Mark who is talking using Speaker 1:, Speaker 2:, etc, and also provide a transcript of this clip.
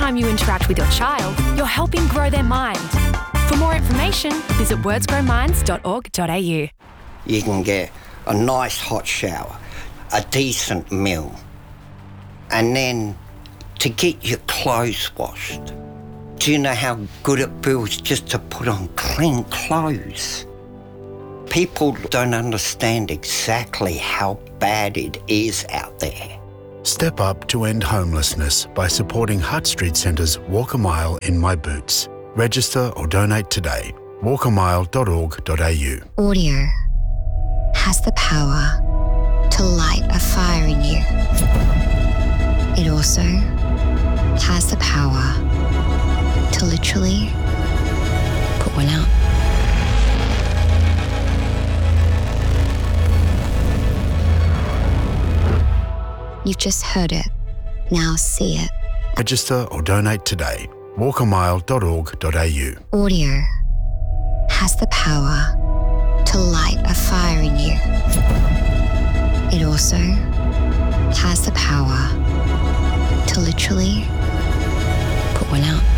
Speaker 1: time you interact with your child, you're helping grow their mind. For more information, visit wordsgrowminds.org.au.
Speaker 2: You can get a nice hot shower, a decent meal, and then to get your clothes washed. Do you know how good it feels just to put on clean clothes? People don't understand exactly how bad it is out there.
Speaker 3: Step up to end homelessness by supporting Hutt Street Centre's Walk a Mile in My Boots. Register or donate today. walkamile.org.au.
Speaker 4: Audio has the power to light a fire in you. It also has the power to literally put one out. You've just heard it. Now see it.
Speaker 3: Register or donate today. walkamile.org.au.
Speaker 4: Audio has the power to light a fire in you. It also has the power to literally put one out.